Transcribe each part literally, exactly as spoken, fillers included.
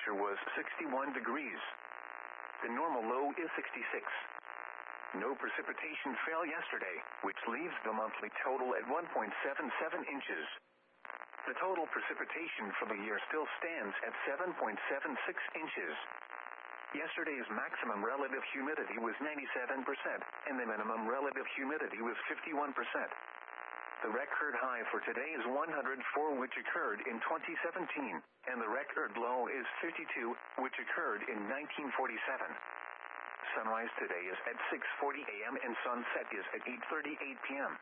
temperature was sixty-one degrees. The normal low is sixty-six. No precipitation fell yesterday, which leaves the monthly total at one point seven seven inches. The total precipitation for the year still stands at seven point seven six inches. Yesterday's maximum relative humidity was ninety-seven percent, and the minimum relative humidity was fifty-one percent. The record high for today is one hundred four, which occurred in twenty seventeen, and the record low is fifty-two, which occurred in nineteen forty-seven. Sunrise today is at six forty a m and sunset is at eight thirty-eight p m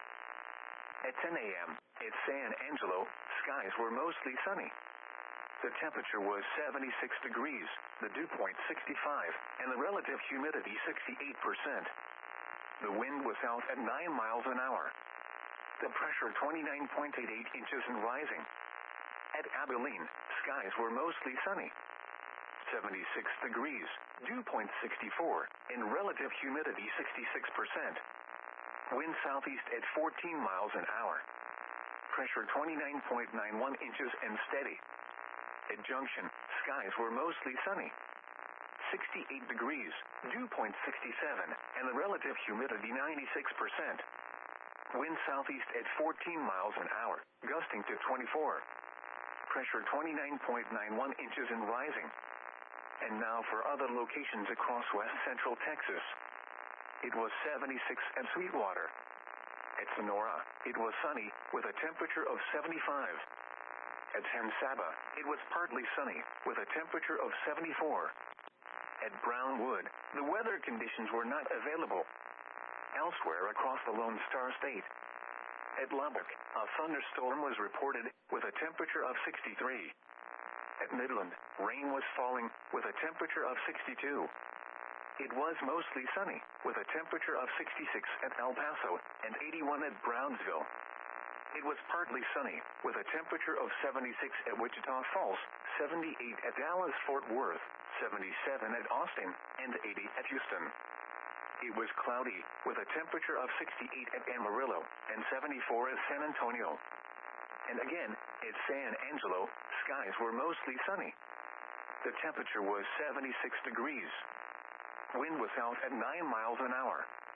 At ten a m at San Angelo, skies were mostly sunny. The temperature was seventy-six degrees, the dew point sixty-five, and the relative humidity sixty-eight percent. The wind was south at nine miles an hour. The pressure twenty-nine point eight eight inches and rising. At Abilene, skies were mostly sunny. seventy-six degrees, dew point sixty-four, and relative humidity sixty-six percent. Wind southeast at fourteen miles an hour. Pressure twenty-nine point nine one inches and steady. At Junction, skies were mostly sunny. sixty-eight degrees, dew point sixty-seven, and the relative humidity ninety-six percent. Wind southeast at fourteen miles an hour, gusting to twenty-four. Pressure twenty-nine point nine one inches and rising. And now for other locations across west central Texas. It was seventy-six at Sweetwater. At Sonora, it was sunny, with a temperature of seventy-five. At San Saba, it was partly sunny, with a temperature of seventy-four. At Brownwood, the weather conditions were not available. Elsewhere across the Lone Star State. At Lubbock, a thunderstorm was reported, with a temperature of sixty-three. At Midland, rain was falling, with a temperature of sixty-two. It was mostly sunny, with a temperature of sixty-six at El Paso, and eighty-one at Brownsville. It was partly sunny, with a temperature of seventy-six at Wichita Falls, seventy-eight at Dallas-Fort Worth, seventy-seven at Austin, and eighty at Houston. It was cloudy, with a temperature of sixty-eight at Amarillo, and seventy-four at San Antonio. And again, at San Angelo, skies were mostly sunny. The temperature was seventy-six degrees. Wind was south at nine miles an hour.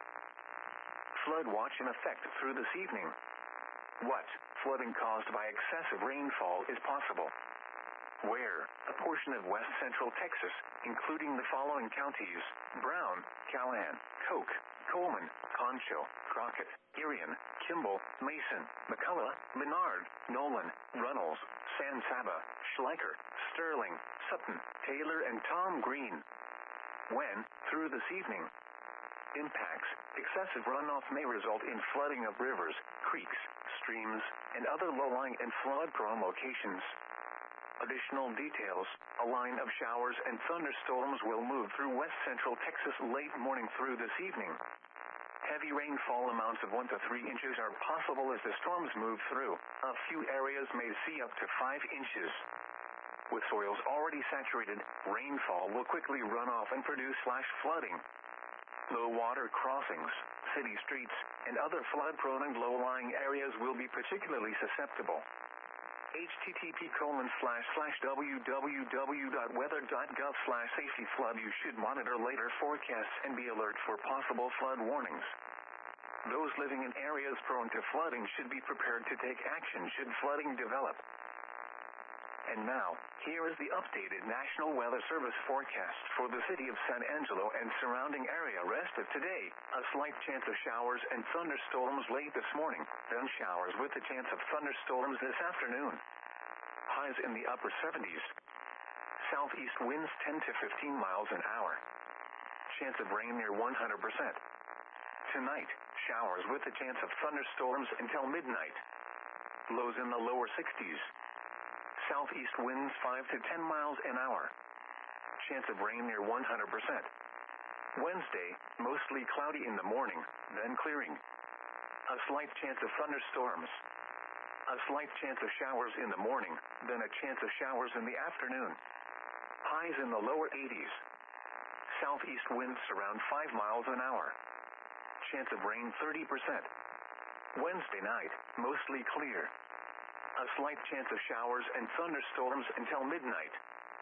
Flood watch in effect through this evening. What flooding caused by excessive rainfall is possible? Where a portion of west central Texas, including the following counties: Brown, Callahan, Koch, Coleman, Concho, Crockett, Irion, Kimball, Mason, McCullough, Menard, Nolan, Runnels, San Saba, Schleicher, Sterling, Sutton, Taylor, and Tom Green. When, through this evening. Impacts: excessive runoff may result in flooding of rivers, creeks, streams, and other low-lying and flood-prone locations. Additional details: a line of showers and thunderstorms will move through west central Texas late morning through this evening. Heavy rainfall amounts of one to three inches are possible as the storms move through. A few areas may see up to five inches. With soils already saturated, rainfall will quickly run off and produce flash flooding. Low water crossings, city streets, and other flood-prone and low-lying areas will be particularly susceptible. http colon slash slash www.weather.gov slash safety flood. You should monitor later forecasts and be alert for possible flood warnings. Those living in areas prone to flooding should be prepared to take action should flooding develop. And now, here is the updated National Weather Service forecast for the city of San Angelo and surrounding area. Rest of today, a slight chance of showers and thunderstorms late this morning, then showers with a chance of thunderstorms this afternoon. Highs in the upper seventies. Southeast winds ten to fifteen miles an hour. Chance of rain near one hundred percent. Tonight, showers with a chance of thunderstorms until midnight. Lows in the lower sixties. Southeast winds five to ten miles an hour. Chance of rain near one hundred percent. Wednesday, mostly cloudy in the morning, then clearing. A slight chance of thunderstorms. A slight chance of showers in the morning, then a chance of showers in the afternoon. Highs in the lower eighties. Southeast winds around five miles an hour. Chance of rain thirty percent. Wednesday night, mostly clear. A slight chance of showers and thunderstorms until midnight.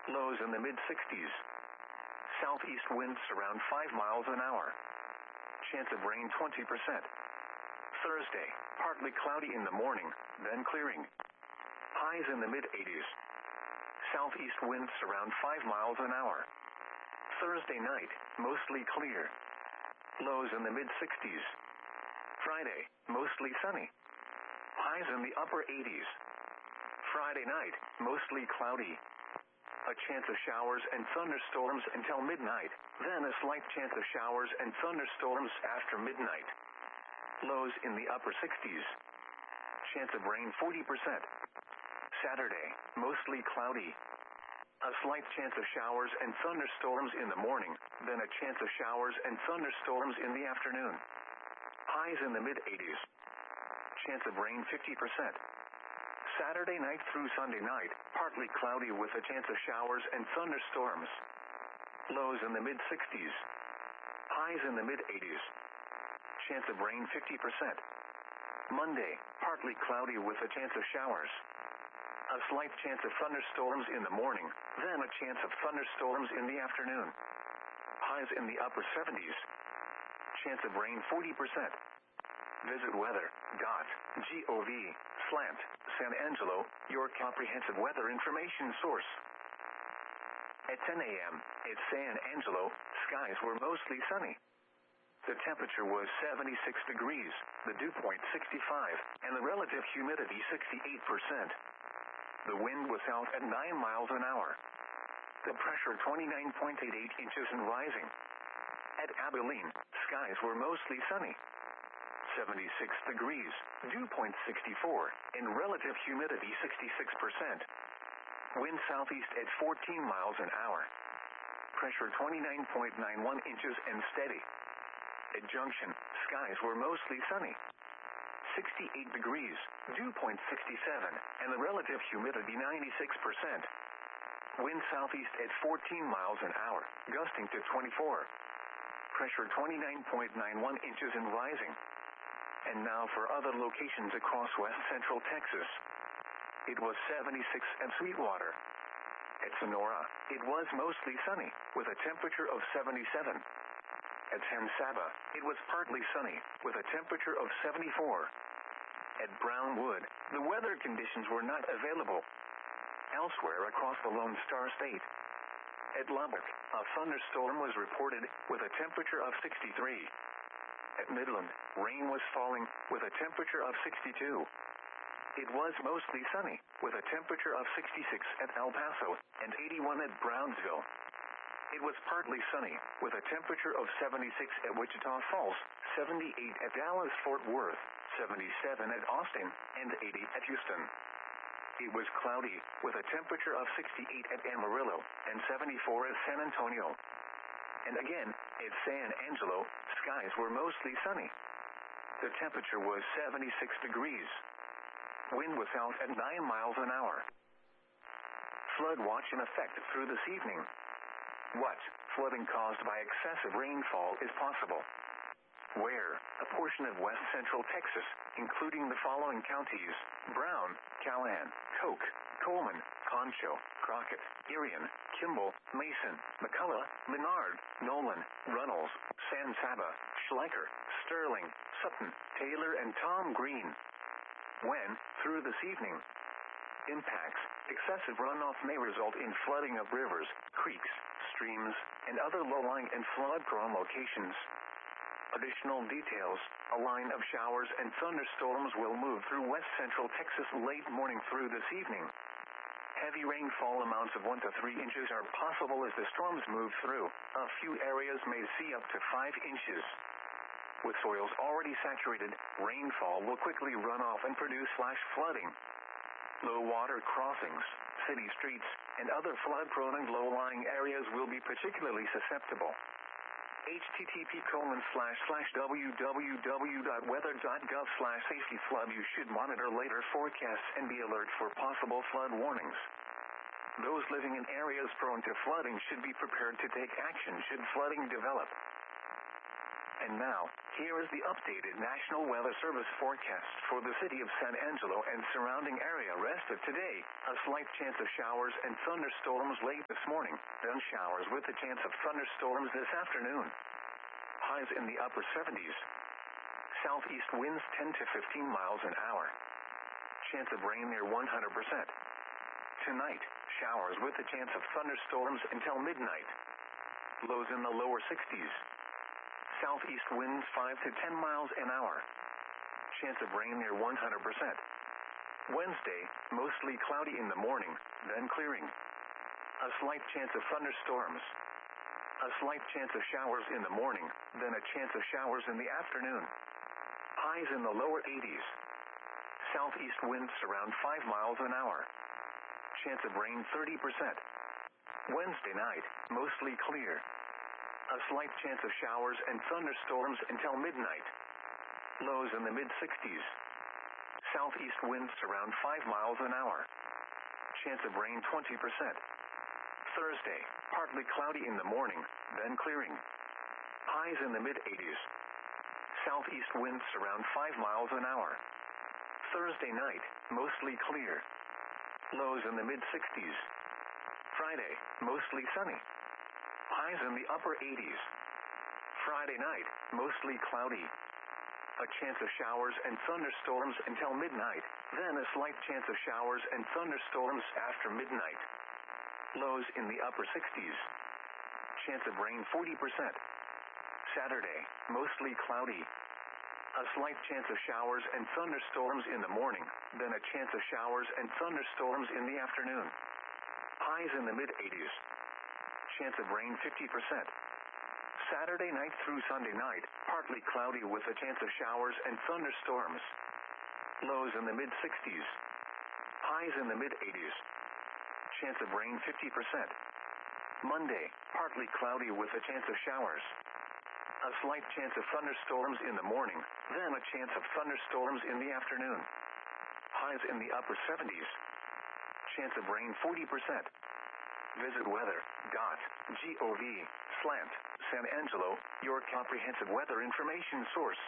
Lows in the mid sixties. Southeast winds around five miles an hour. Chance of rain twenty percent. Thursday, partly cloudy in the morning, then clearing. Highs in the mid eighties. Southeast winds around five miles an hour. Thursday night, mostly clear. Lows in the mid sixties. Friday, mostly sunny. Highs in the upper eighties. Friday night, mostly cloudy. A chance of showers and thunderstorms until midnight, then a slight chance of showers and thunderstorms after midnight. Lows in the upper sixties. Chance of rain forty percent. Saturday, mostly cloudy. A slight chance of showers and thunderstorms in the morning, then a chance of showers and thunderstorms in the afternoon. Highs in the mid eighties. Chance of rain fifty percent. Saturday night through Sunday night, partly cloudy with a chance of showers and thunderstorms. Lows in the mid sixties. Highs in the mid eighties. Chance of rain fifty percent. Monday, partly cloudy with a chance of showers. A slight chance of thunderstorms in the morning, then a chance of thunderstorms in the afternoon. Highs in the upper seventies. Chance of rain forty percent. Visit weather dot gov slant San Angelo, your comprehensive weather information source. At ten a m at San Angelo, skies were mostly sunny. The temperature was seventy-six degrees, the dew point sixty-five, and the relative humidity sixty-eight percent. The wind was out at nine miles an hour. The pressure twenty-nine point eight eight inches and rising. At Abilene, skies were mostly sunny. seventy-six degrees, dew point sixty-four, and relative humidity sixty-six percent. Wind southeast at fourteen miles an hour. Pressure twenty-nine point nine one inches and steady. At Junction, skies were mostly sunny. sixty-eight degrees, dew point sixty-seven, and the relative humidity ninety-six percent. Wind southeast at fourteen miles an hour, gusting to twenty-four. Pressure twenty-nine point nine one inches and rising. And now for other locations across west central Texas. It was seventy-six at Sweetwater. At Sonora, it was mostly sunny, with a temperature of seventy-seven. At San Saba, it was partly sunny, with a temperature of seventy-four. At Brownwood, the weather conditions were not available. Elsewhere across the Lone Star State. At Lubbock, a thunderstorm was reported, with a temperature of sixty-three. At Midland, rain was falling, with a temperature of sixty-two. It was mostly sunny, with a temperature of sixty-six at El Paso, and eighty-one at Brownsville. It was partly sunny, with a temperature of seventy-six at Wichita Falls, seventy-eight at Dallas-Fort Worth, seventy-seven at Austin, and eighty at Houston. It was cloudy, with a temperature of sixty-eight at Amarillo, and seventy-four at San Antonio. And again, at San Angelo, skies were mostly sunny. The temperature was seventy-six degrees. Wind was out at nine miles an hour. Flood watch in effect through this evening. What flooding caused by excessive rainfall is possible? Where a portion of west central Texas, including the following counties: Brown, Callahan, Koch, Coleman, Concho, Crockett, Irion, Kimball, Mason, McCullough, Menard, Nolan, Runnels, San Saba, Schleicher, Sterling, Sutton, Taylor, and Tom Green. When, through this evening, impacts, excessive runoff may result in flooding of rivers, creeks, streams, and other low-lying and flood-prone locations. Additional details: a line of showers and thunderstorms will move through west central Texas late morning through this evening. Heavy rainfall amounts of one to three inches are possible as the storms move through. A few areas may see up to five inches. With soils already saturated, rainfall will quickly run off and produce flash flooding. Low water crossings, city streets, and other flood-prone and low-lying areas will be particularly susceptible. http colon slash slash www.weather.gov slash safety flood. You should monitor later forecasts and be alert for possible flood warnings. Those living in areas prone to flooding should be prepared to take action should flooding develop. And now, here is the updated National Weather Service forecast for the city of San Angelo and surrounding area. Rest of today, a slight chance of showers and thunderstorms late this morning, then showers with a chance of thunderstorms this afternoon. Highs in the upper seventies. Southeast winds ten to fifteen miles an hour. Chance of rain near one hundred percent. Tonight, showers with a chance of thunderstorms until midnight. Lows in the lower sixties. Southeast winds five to ten miles an hour. Chance of rain near one hundred percent. Wednesday, mostly cloudy in the morning, then clearing. A slight chance of thunderstorms. A slight chance of showers in the morning, then a chance of showers in the afternoon. Highs in the lower eighties. Southeast winds around five miles an hour. Chance of rain thirty percent. Wednesday night, mostly clear. A slight chance of showers and thunderstorms until midnight. Lows in the mid-sixties. Southeast winds around five miles an hour. Chance of rain twenty percent. Thursday, partly cloudy in the morning, then clearing. Highs in the mid-eighties. Southeast winds around five miles an hour. Thursday night, mostly clear. Lows in the mid-sixties. Friday, mostly sunny. Highs in the upper eighties. Friday night, mostly cloudy. A chance of showers and thunderstorms until midnight, then a slight chance of showers and thunderstorms after midnight. Lows in the upper sixties. Chance of rain forty percent. Saturday, mostly cloudy. A slight chance of showers and thunderstorms in the morning, then a chance of showers and thunderstorms in the afternoon. Highs in the mid-eighties. Chance of rain fifty percent. Saturday night through Sunday night, partly cloudy with a chance of showers and thunderstorms. Lows in the mid-sixties. Highs in the mid-eighties. Chance of rain fifty percent. Monday, partly cloudy with a chance of showers. A slight chance of thunderstorms in the morning, then a chance of thunderstorms in the afternoon. Highs in the upper seventies. Chance of rain forty percent. Visit weather.gov slant San Angelo, your comprehensive weather information source.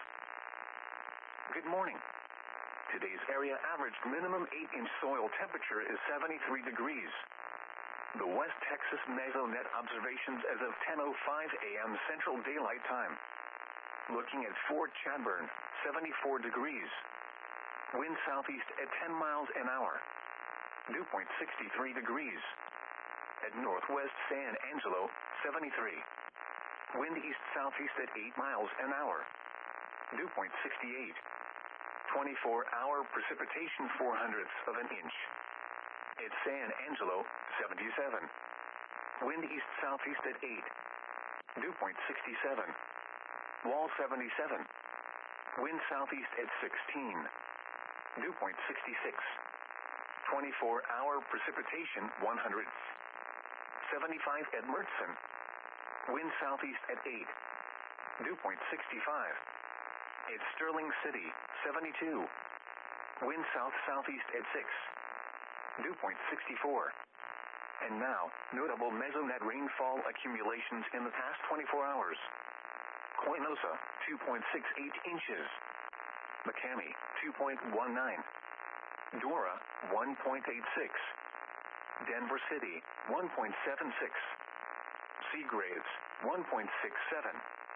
Good morning. Today's area averaged minimum eight inch soil temperature is seventy-three degrees. The West Texas Mesonet observations as of ten oh five a m Central Daylight Time. Looking at Fort Chadbourne, seventy-four degrees. Wind southeast at ten miles an hour. Dew point sixty-three degrees. At Northwest San Angelo, seventy-three. Wind east-southeast at eight miles an hour. Dew point sixty-eight. twenty-four hour precipitation four hundredths of an inch. At San Angelo, seventy-seven. Wind east-southeast at eight. Dew point sixty-seven. Wall seventy-seven. Wind southeast at sixteen. Dew point sixty-six. twenty-four hour precipitation one hundredths. seventy-five at Mertzen. Wind southeast at eight. Dew point sixty-five. At Sterling City, seventy-two. Wind south-southeast at six. Dew point sixty-four. And now, notable Mesonet rainfall accumulations in the past twenty-four hours. Coinosa, two point six eight inches. McCamey, two point one nine. Dora, one point eight six. Denver City, one point seven six. Seagraves, one point six seven.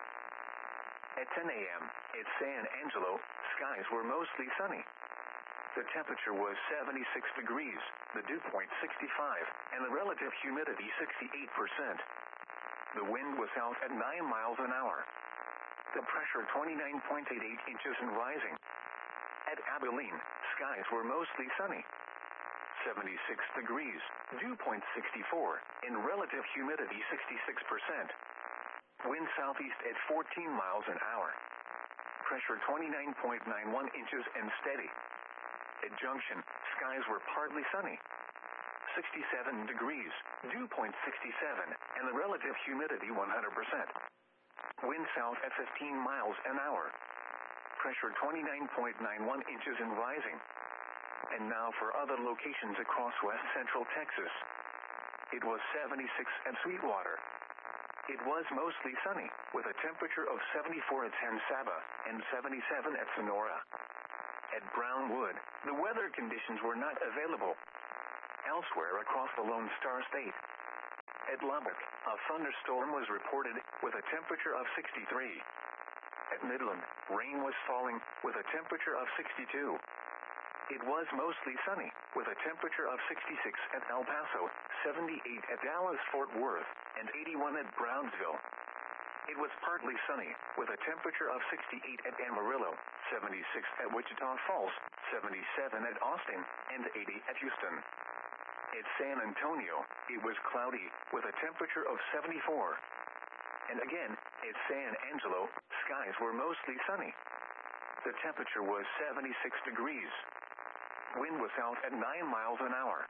At ten a m, at San Angelo, skies were mostly sunny. The temperature was seventy-six degrees, the dew point sixty-five, and the relative humidity sixty-eight percent. The wind was south at nine miles an hour. The pressure twenty-nine point eight eight inches and rising. At Abilene, skies were mostly sunny. seventy-six degrees, dew point sixty-four, and relative humidity sixty-six percent. Wind southeast at fourteen miles an hour. Pressure twenty-nine point nine one inches and steady. At Junction, skies were partly sunny. sixty-seven degrees, dew point sixty-seven, and the relative humidity one hundred percent. Wind south at fifteen miles an hour. Pressure twenty-nine point nine one inches and rising. And now for other locations across west central Texas. It was seventy-six at Sweetwater. It was mostly sunny, with a temperature of seventy-four at San Saba and seventy-seven at Sonora. At Brownwood, the weather conditions were not available. Elsewhere across the Lone Star State. At Lubbock, a thunderstorm was reported, with a temperature of sixty-three. At Midland, rain was falling, with a temperature of sixty-two. It was mostly sunny, with a temperature of sixty-six at El Paso, seventy-eight at Dallas-Fort Worth, and eighty-one at Brownsville. It was partly sunny, with a temperature of sixty-eight at Amarillo, seventy-six at Wichita Falls, seventy-seven at Austin, and eighty at Houston. At San Antonio, it was cloudy, with a temperature of seventy-four. And again, at San Angelo, skies were mostly sunny. The temperature was seventy-six degrees. Wind was out at nine miles an hour.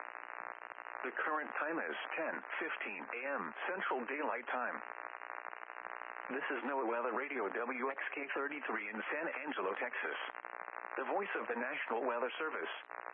The current time is ten fifteen a m Central Daylight Time. This is NOAA Weather Radio W X K thirty-three in San Angelo, Texas. The voice of the National Weather Service.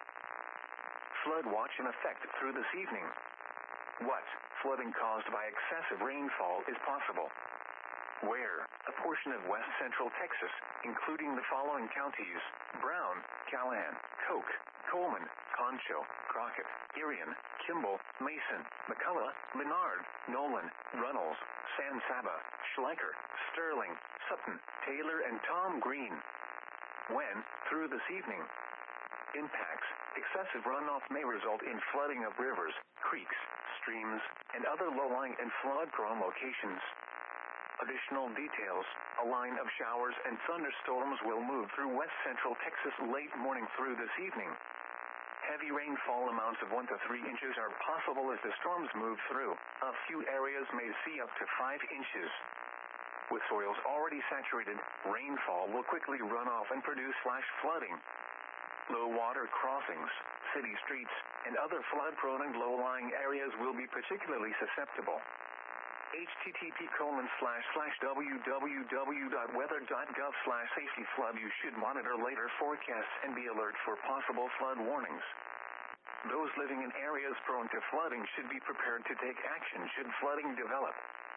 Flood watch in effect through this evening. What flooding caused by excessive rainfall is possible? Where a portion of west central Texas, including the following counties: Brown, Callahan, Coke, Coleman, Concho, Crockett, Irion, Kimball, Mason, McCullough, Menard, Nolan, Runnels, San Saba, Schleicher, Sterling, Sutton, Taylor, and Tom Green. When, through this evening, impacts: excessive runoff may result in flooding of rivers, creeks, streams, and other low-lying and flood-prone locations. Additional details: a line of showers and thunderstorms will move through west central Texas late morning through this evening. Heavy rainfall amounts of one to three inches are possible as the storms move through. A few areas may see up to five inches. With soils already saturated, rainfall will quickly run off and produce flash flooding. Low water crossings, city streets, and other flood-prone and low-lying areas will be particularly susceptible. http colon slash slash www.weather.gov slash safety flood. You should monitor later forecasts and be alert for possible flood warnings. Those living in areas prone to flooding should be prepared to take action should flooding develop.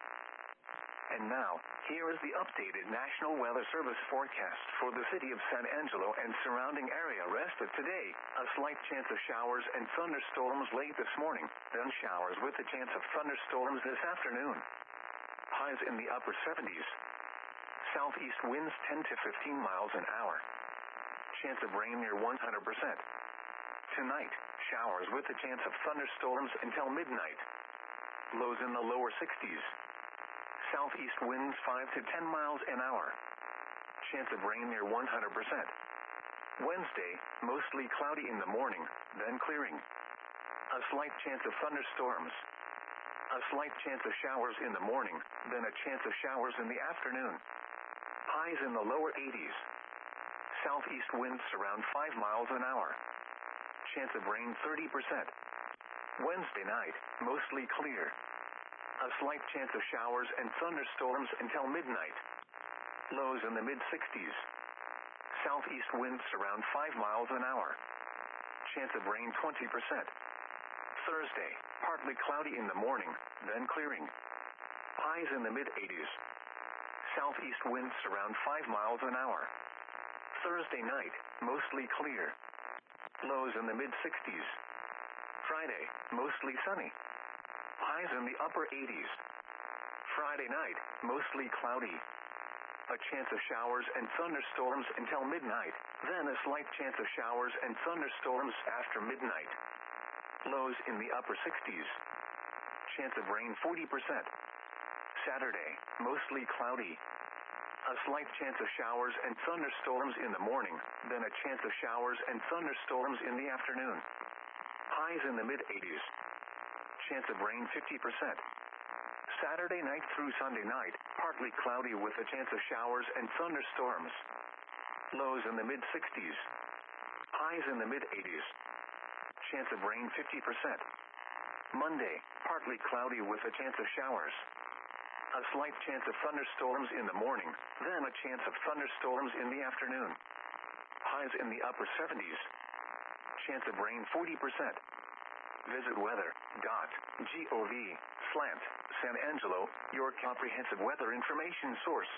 And now, here is the updated National Weather Service forecast for the city of San Angelo and surrounding area. Rest of today, a slight chance of showers and thunderstorms late this morning, then showers with a chance of thunderstorms this afternoon. Highs in the upper seventies. Southeast winds ten to fifteen miles an hour. Chance of rain near one hundred percent. Tonight, showers with a chance of thunderstorms until midnight. Lows in the lower sixties. Southeast winds five to ten miles an hour. Chance of rain near one hundred percent. Wednesday, mostly cloudy in the morning, then clearing. A slight chance of thunderstorms. A slight chance of showers in the morning, then a chance of showers in the afternoon. Highs in the lower eighties. Southeast winds around five miles an hour. Chance of rain thirty percent. Wednesday night, mostly clear. A slight chance of showers and thunderstorms until midnight. Lows in the mid-sixties. Southeast winds around five miles an hour. Chance of rain twenty percent. Thursday, partly cloudy in the morning, then clearing. Highs in the mid-eighties. Southeast winds around five miles an hour. Thursday night, mostly clear. Lows in the mid-sixties. Friday, mostly sunny. Highs in the upper eighties. Friday night, mostly cloudy. A chance of showers and thunderstorms until midnight, then a slight chance of showers and thunderstorms after midnight. Lows in the upper sixties. Chance of rain forty percent. Saturday, mostly cloudy. A slight chance of showers and thunderstorms in the morning, then a chance of showers and thunderstorms in the afternoon. Highs in the mid-eighties. Chance of rain fifty percent. Saturday night through Sunday night, partly cloudy with a chance of showers and thunderstorms. Lows in the mid-sixties. Highs in the mid-eighties. Chance of rain fifty percent. Monday, partly cloudy with a chance of showers. A slight chance of thunderstorms in the morning, then a chance of thunderstorms in the afternoon. Highs in the upper seventies. Chance of rain forty percent. Visit weather dot gov slash San Angelo, your comprehensive weather information source.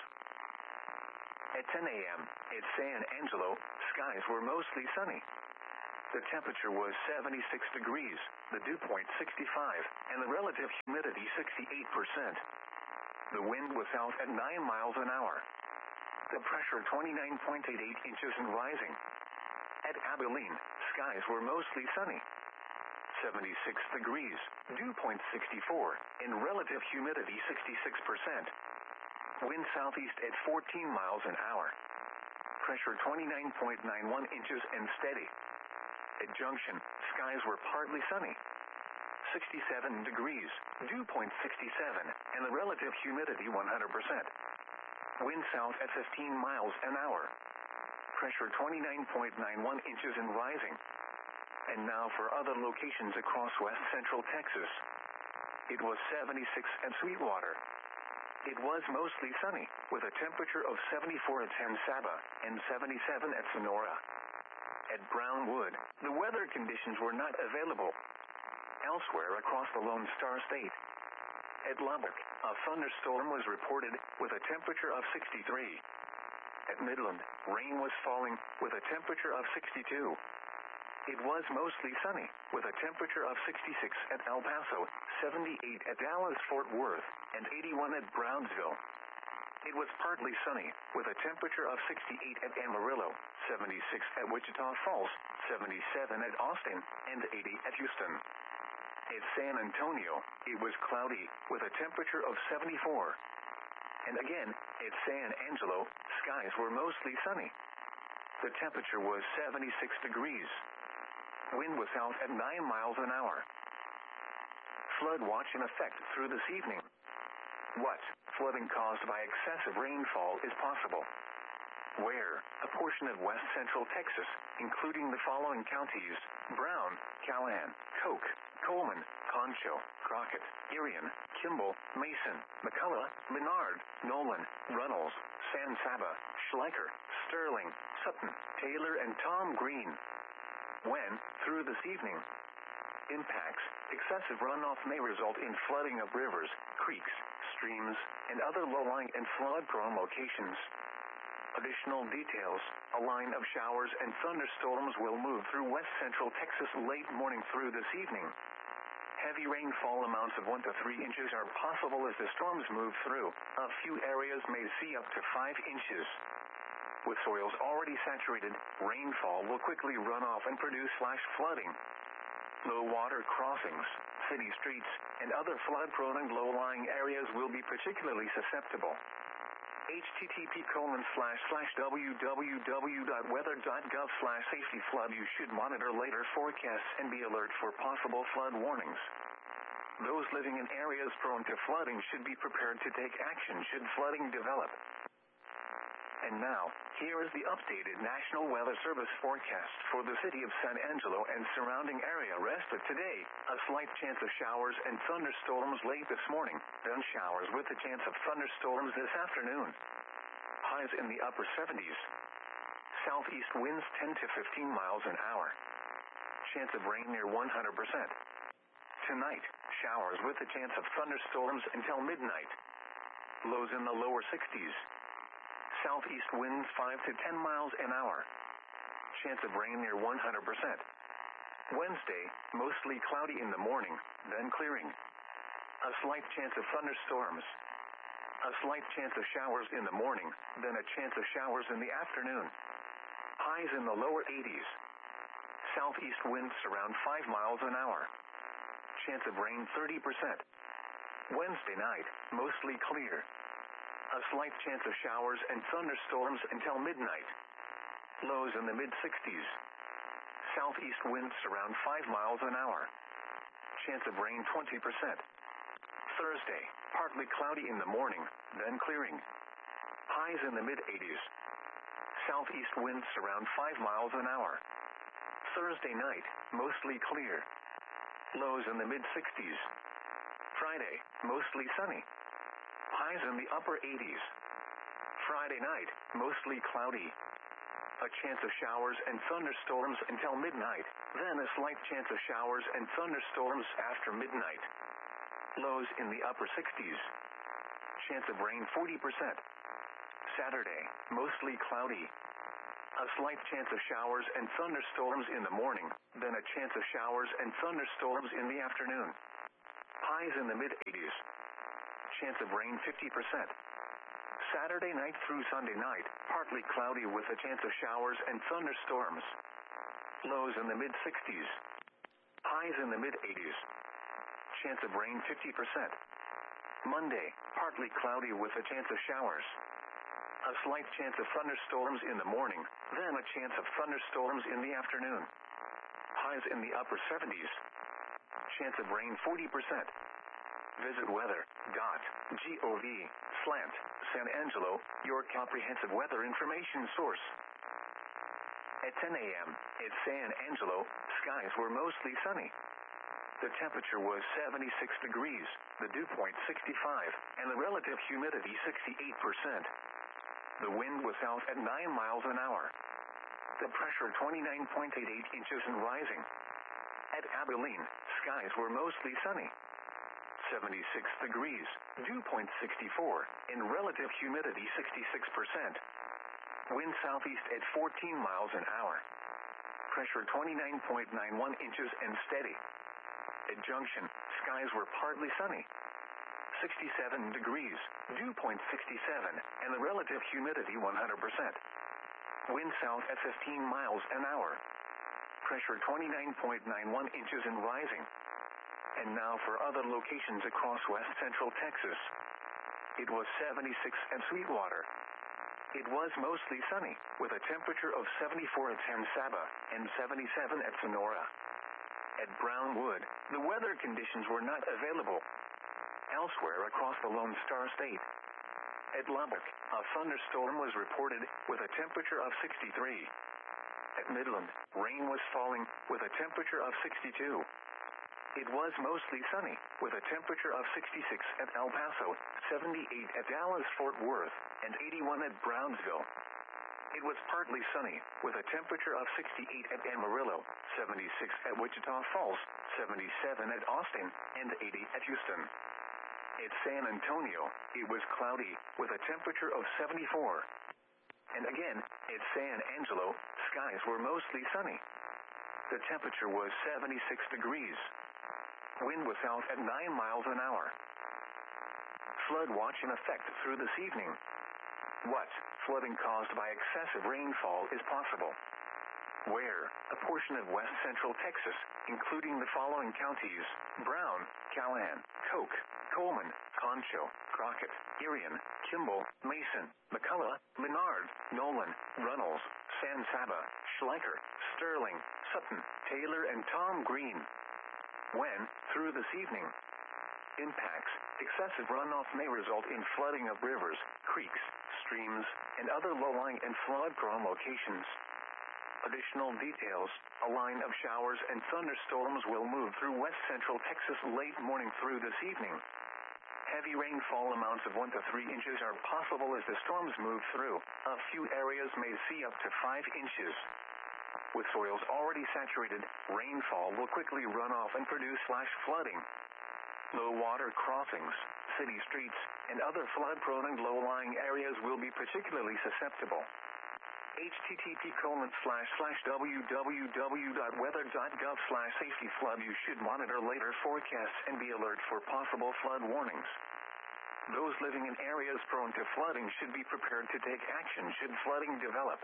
At ten a m at San Angelo, skies were mostly sunny. The temperature was seventy-six degrees, the dew point sixty-five, and the relative humidity sixty-eight percent. The wind was south at nine miles an hour. The pressure twenty-nine point eight eight inches and rising. At Abilene, skies were mostly sunny. seventy-six degrees, dew point sixty-four, and relative humidity sixty-six percent. Wind southeast at fourteen miles an hour. Pressure twenty-nine point nine one inches and steady. At Junction, skies were partly sunny. sixty-seven degrees, dew point sixty-seven, and the relative humidity one hundred percent. Wind south at fifteen miles an hour. Pressure twenty-nine point nine one inches and rising. And now for other locations across west central Texas. It was seventy-six at Sweetwater. It was mostly sunny, with a temperature of seventy-four at San Saba and seventy-seven at Sonora. At Brownwood, the weather conditions were not available. Elsewhere across the Lone Star State. At Lubbock, a thunderstorm was reported with a temperature of sixty-three. At Midland, rain was falling with a temperature of sixty-two. It was mostly sunny, with a temperature of sixty-six at El Paso, seventy-eight at Dallas-Fort Worth, and eighty-one at Brownsville. It was partly sunny, with a temperature of sixty-eight at Amarillo, seventy-six at Wichita Falls, seventy-seven at Austin, and eighty at Houston. At San Antonio, it was cloudy, with a temperature of seventy-four. And again, at San Angelo, skies were mostly sunny. The temperature was seventy-six degrees. Wind was south at nine miles an hour. Flood watch in effect through this evening. What flooding caused by excessive rainfall is possible? Where a portion of west central Texas, including the following counties: Brown, Callahan, Coke, Coleman, Concho, Crockett, Irion, Kimball, Mason, McCullough, Menard, Nolan, Runnels, San Saba, Schleicher, Sterling, Sutton, Taylor, and Tom Green. When, through this evening, impacts, excessive runoff may result in flooding of rivers, creeks, streams, and other low-lying and flood-prone locations. Additional details: a line of showers and thunderstorms will move through west central Texas late morning through this evening. Heavy rainfall amounts of one to three inches are possible as the storms move through. A few areas may see up to five inches. With soils already saturated, rainfall will quickly run off and produce flash flooding. Low water crossings, city streets, and other flood-prone and low-lying areas will be particularly susceptible. http colon slash slash www.weather.gov slash safety flood. You should monitor later forecasts and be alert for possible flood warnings. Those living in areas prone to flooding should be prepared to take action should flooding develop. And now, here is the updated National Weather Service forecast for the city of San Angelo and surrounding area. Rest of today, a slight chance of showers and thunderstorms late this morning, then showers with a chance of thunderstorms this afternoon. Highs in the upper seventies. Southeast winds ten to fifteen miles an hour. Chance of rain near one hundred percent. Tonight, showers with a chance of thunderstorms until midnight. Lows in the lower sixties. Southeast winds five to ten miles an hour. Chance of rain near one hundred percent. Wednesday, mostly cloudy in the morning, then clearing. A slight chance of thunderstorms. A slight chance of showers in the morning, then a chance of showers in the afternoon. Highs in the lower eighties. Southeast winds around five miles an hour. Chance of rain thirty percent. Wednesday night, mostly clear. A slight chance of showers and thunderstorms until midnight. Lows in the mid-sixties. Southeast winds around five miles an hour. Chance of rain twenty percent. Thursday, partly cloudy in the morning, then clearing. Highs in the mid-eighties. Southeast winds around five miles an hour. Thursday night, mostly clear. Lows in the mid-sixties. Friday, mostly sunny. Highs in the upper eighties. Friday night, mostly cloudy. A a chance of showers and thunderstorms until midnight, then a slight chance of showers and thunderstorms after midnight. Lows in the upper sixties. Chance of rain forty percent. Saturday, mostly cloudy. A slight chance of showers and thunderstorms in the morning, then a chance of showers and thunderstorms in the afternoon. Highs in the mid-eighties. Chance of rain fifty percent. Saturday night through Sunday night, partly cloudy with a chance of showers and thunderstorms. Lows in the mid-sixties. Highs in the mid-eighties. Chance of rain fifty percent. Monday, partly cloudy with a chance of showers. A slight chance of thunderstorms in the morning, then a chance of thunderstorms in the afternoon. Highs in the upper seventies. Chance of rain forty percent. Visit weather dot gov slant San Angelo, your comprehensive weather information source. At ten a m at San Angelo, skies were mostly sunny. The temperature was seventy-six degrees, the dew point sixty-five, and the relative humidity sixty-eight percent. The wind was south at nine miles an hour. The pressure twenty-nine point eight eight inches and rising. At Abilene, skies were mostly sunny. seventy-six degrees, dew point sixty-four, and relative humidity sixty-six percent. Wind southeast at fourteen miles an hour. Pressure twenty-nine point nine one inches and steady. At Junction, skies were partly sunny. sixty-seven degrees, dew point sixty-seven, and the relative humidity one hundred percent. Wind south at fifteen miles an hour. Pressure twenty-nine point nine one inches and rising. And now for other locations across west central Texas. It was seventy-six at Sweetwater. It was mostly sunny, with a temperature of seventy-four at San Saba and seventy-seven at Sonora. At Brownwood, the weather conditions were not available. Elsewhere across the Lone Star State. At Lubbock, a thunderstorm was reported with a temperature of sixty-three. At Midland, rain was falling with a temperature of sixty-two. It was mostly sunny, with a temperature of sixty-six at El Paso, seventy-eight at Dallas-Fort Worth, and eighty-one at Brownsville. It was partly sunny, with a temperature of sixty-eight at Amarillo, seventy-six at Wichita Falls, seventy-seven at Austin, and eighty at Houston. At San Antonio, it was cloudy, with a temperature of seventy-four. And again, at San Angelo, skies were mostly sunny. The temperature was seventy-six degrees. Wind was south at nine miles an hour. Flood watch in effect through this evening. What flooding caused by excessive rainfall is possible? Where a portion of west central Texas, including the following counties: Brown, Callahan, Coke, Coleman, Concho, Crockett, Irion, Kimball, Mason, McCullough, Menard, Nolan, Runnels, San Saba, Schleicher, Sterling, Sutton, Taylor, and Tom Green. When, through this evening, impacts, excessive runoff may result in flooding of rivers, creeks, streams, and other low-lying and flood-prone locations. Additional details: a line of showers and thunderstorms will move through west central Texas late morning through this evening. Heavy rainfall amounts of one to three inches are possible as the storms move through. A few areas may see up to five inches. With soils already saturated, rainfall will quickly run off and produce flash flooding. Low water crossings, city streets, and other flood-prone and low-lying areas will be particularly susceptible. http colon slash slash www.weather.gov slash safety flood. You should monitor later forecasts and be alert for possible flood warnings. Those living in areas prone to flooding should be prepared to take action should flooding develop.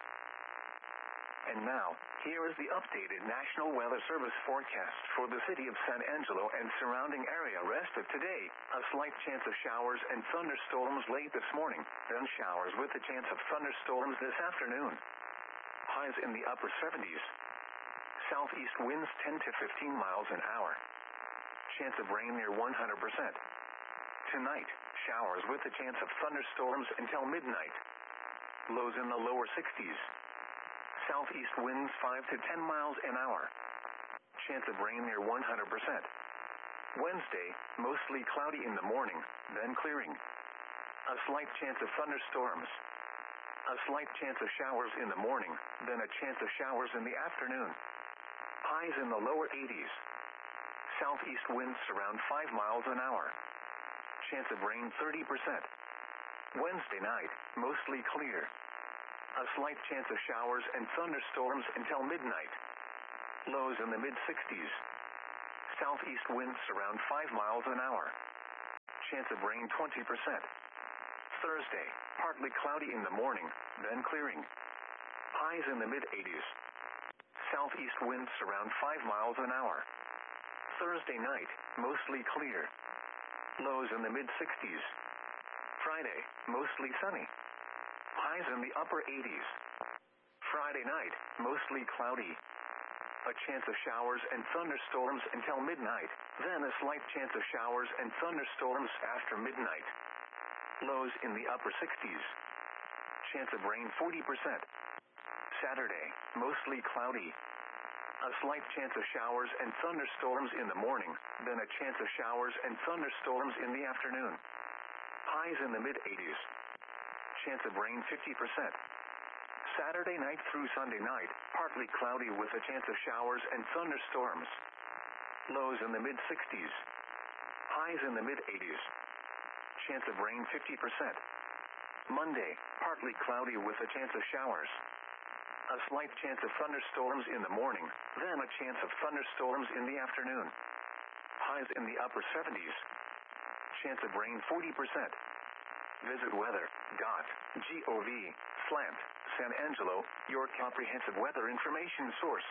And now, here is the updated National Weather Service forecast for the city of San Angelo and surrounding area rest of today. A slight chance of showers and thunderstorms late this morning, then showers with a chance of thunderstorms this afternoon. Highs in the upper seventies. Southeast winds ten to fifteen miles an hour. Chance of rain near one hundred percent. Tonight, showers with a chance of thunderstorms until midnight. Lows in the lower sixties. Southeast winds five to ten miles an hour. Chance of rain near one hundred percent. Wednesday, mostly cloudy in the morning, then clearing. A slight chance of thunderstorms. A slight chance of showers in the morning, then a chance of showers in the afternoon. Highs in the lower eighties. Southeast winds around five miles an hour. Chance of rain thirty percent. Wednesday night, mostly clear. A slight chance of showers and thunderstorms until midnight. Lows in the mid-sixties. Southeast winds around five miles an hour. Chance of rain twenty percent. Thursday, partly cloudy in the morning, then clearing. Highs in the mid-eighties. Southeast winds around five miles an hour. Thursday night, mostly clear. Lows in the mid-sixties. Friday, mostly sunny. Highs in the upper eighties. Friday night, mostly cloudy. A chance of showers and thunderstorms until midnight, then a slight chance of showers and thunderstorms after midnight. Lows in the upper sixties. Chance of rain forty percent. Saturday, mostly cloudy. A slight chance of showers and thunderstorms in the morning, then a chance of showers and thunderstorms in the afternoon. Highs in the mid-eighties. Chance of rain fifty percent. Saturday night through Sunday night, partly cloudy with a chance of showers and thunderstorms. Lows in the mid-sixties. Highs in the mid-eighties. Chance of rain fifty percent. Monday, partly cloudy with a chance of showers. A slight chance of thunderstorms in the morning, then a chance of thunderstorms in the afternoon. Highs in the upper seventies. Chance of rain forty percent. Visit weather dot gov slash San Angelo, your comprehensive weather information source.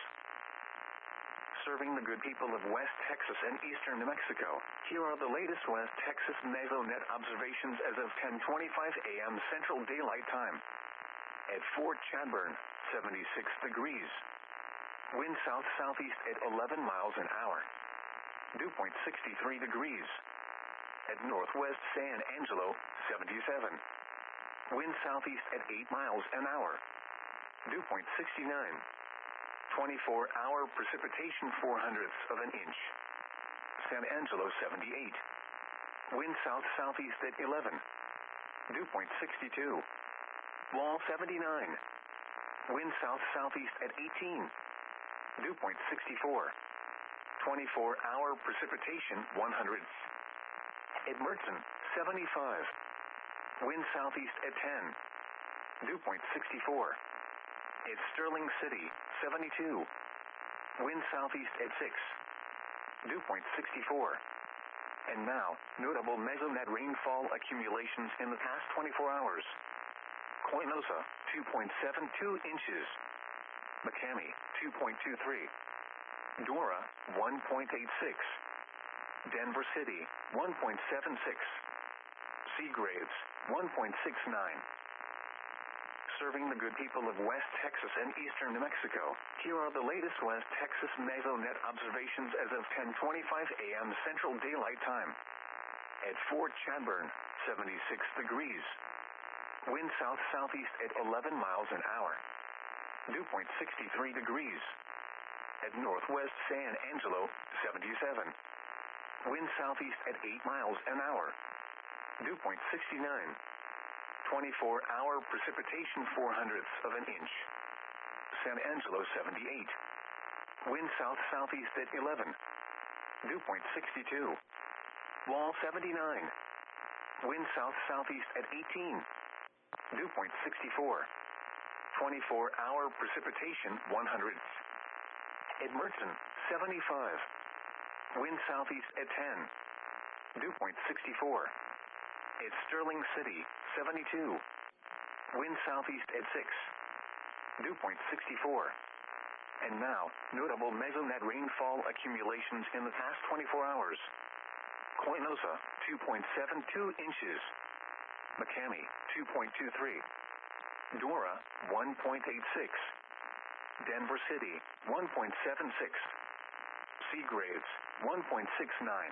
Serving the good people of West Texas and eastern New Mexico, here are the latest West Texas Mesonet observations as of ten twenty-five a m Central Daylight Time. At Fort Chadbourn, seventy-six degrees. Wind south-southeast at eleven miles an hour. Dew point sixty-three degrees. At Northwest San Angelo, seventy-seven. Wind southeast at eight miles an hour. Dew point sixty-nine. twenty-four hour precipitation four hundredths of an inch. San Angelo seventy-eight. Wind south-southeast at eleven. Dew point sixty-two. Wall seventy-nine. Wind south-southeast at eighteen. Dew point sixty-four. twenty-four hour precipitation one hundredths. At Mertzen, seventy-five. Wind southeast at ten. Dew point sixty-four. At Sterling City, seventy-two. Wind southeast at six. Dew point sixty-four. And now, notable Mesonet rainfall accumulations in the past twenty-four hours. Coinosa, two point seven two inches. McCamey, two point two three. Dora, one point eight six. Denver City, one point seven six. Seagraves, one point six nine. Serving the good people of West Texas and eastern New Mexico, here are the latest West Texas Mesonet observations as of ten twenty-five a m Central Daylight Time. At Fort Chadbourn, seventy-six degrees. Wind south-southeast at eleven miles an hour. Dew point sixty-three degrees. At Northwest San Angelo, seventy-seven. Wind southeast at eight miles an hour. Dew point sixty-nine. twenty-four hour precipitation four hundredths of an inch. San Angelo seventy-eight. Wind south-southeast at eleven. Dew point sixty-two. Wall seventy-nine. Wind south-southeast at eighteen. Dew point sixty-four. twenty-four hour precipitation one hundredths. At Mertzen, seventy-five. Wind southeast at ten. Dew point sixty-four. At Sterling City, seventy-two. Wind southeast at six. Dew point sixty-four. And now, notable Mesonet rainfall accumulations in the past twenty-four hours. Coinosa, two point seven two inches. McCamey, two point two three. Dora, one point eight six. Denver City, one point seven six. Seagraves, one point six nine.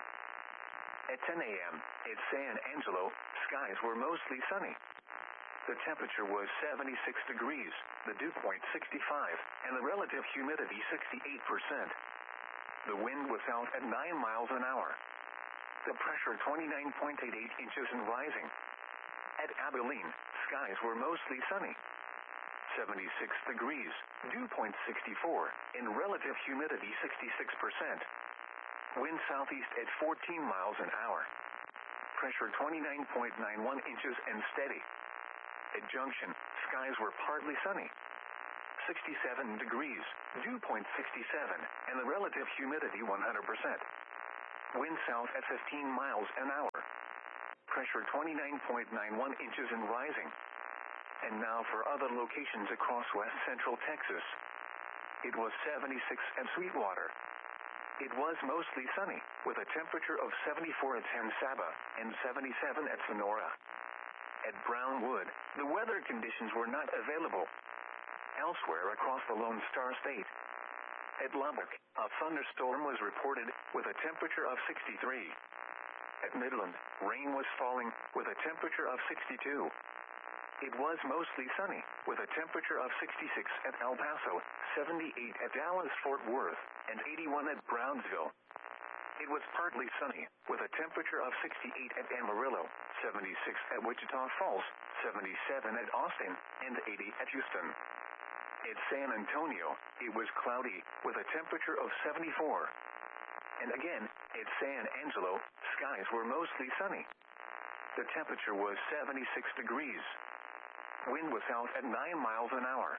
At ten a m, at San Angelo, skies were mostly sunny. The temperature was seventy-six degrees, the dew point sixty-five, and the relative humidity sixty-eight percent. The wind was out at nine miles an hour. The pressure twenty-nine point eight eight inches and rising. At Abilene, skies were mostly sunny. seventy-six degrees, dew point sixty-four, and relative humidity sixty-six percent. Wind southeast at fourteen miles an hour. Pressure twenty-nine point nine one inches and steady. At Junction, skies were partly sunny. sixty-seven degrees, dew point sixty-seven, and the relative humidity one hundred percent. Wind south at fifteen miles an hour. Pressure twenty-nine point nine one inches and rising. And now for other locations across west central Texas. It was seventy-six at Sweetwater. It was mostly sunny, with a temperature of seventy-four at San Saba and seventy-seven at Sonora. At Brownwood, the weather conditions were not available. Elsewhere across the Lone Star State. At Lubbock, a thunderstorm was reported with a temperature of sixty-three. At Midland, rain was falling with a temperature of sixty-two. It was mostly sunny, with a temperature of sixty-six at El Paso, seventy-eight at Dallas-Fort Worth, and eighty-one at Brownsville. It was partly sunny, with a temperature of sixty-eight at Amarillo, seventy-six at Wichita Falls, seventy-seven at Austin, and eighty at Houston. At San Antonio, it was cloudy, with a temperature of seventy-four. And again, at San Angelo, skies were mostly sunny. The temperature was seventy-six degrees. Wind was south at nine miles an hour.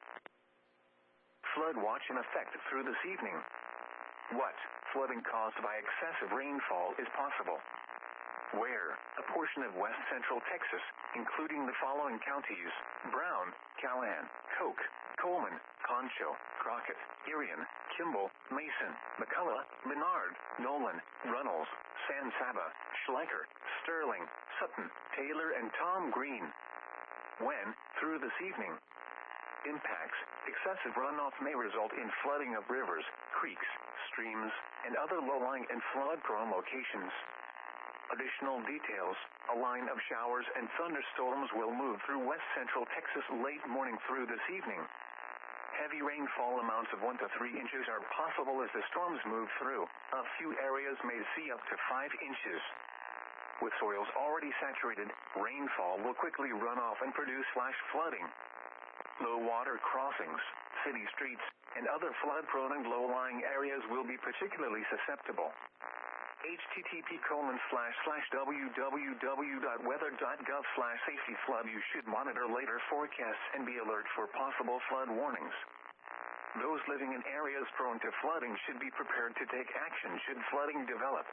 Flood watch in effect through this evening. What flooding caused by excessive rainfall is possible? Where a portion of west central Texas, including the following counties: Brown, Callahan, Coke, Coleman, Concho, Crockett, Irion, Kimball, Mason, McCullough, Menard, Nolan, Runnels, San Saba, Schleicher, Sterling, Sutton, Taylor, and Tom Green. When, through this evening, impacts, excessive runoff may result in flooding of rivers, creeks, streams, and other low-lying and flood-prone locations. Additional details: a line of showers and thunderstorms will move through west central Texas late morning through this evening. Heavy rainfall amounts of one to three inches are possible as the storms move through. A few areas may see up to five inches. With soils already saturated, rainfall will quickly run off and produce flash flooding. Low water crossings, city streets, and other flood-prone and low-lying areas will be particularly susceptible. http colon slash slash www.weather.gov slash safety flood. You should monitor later forecasts and be alert for possible flood warnings. Those living in areas prone to flooding should be prepared to take action should flooding develop.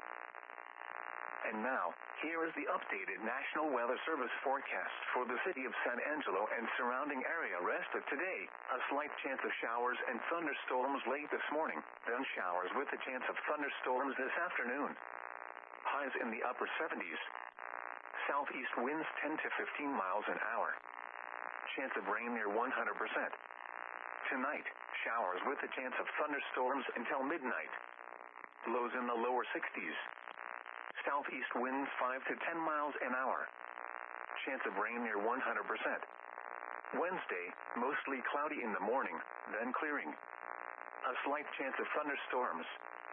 And now, here is the updated National Weather Service forecast for the city of San Angelo and surrounding area. Rest of today, a slight chance of showers and thunderstorms late this morning, then showers with a chance of thunderstorms this afternoon. Highs in the upper seventies. Southeast winds ten to fifteen miles an hour. Chance of rain near one hundred percent. Tonight, showers with a chance of thunderstorms until midnight. Lows in the lower sixties. Southeast winds five to ten miles an hour. Chance of rain near one hundred percent. Wednesday, mostly cloudy in the morning, then clearing. A slight chance of thunderstorms.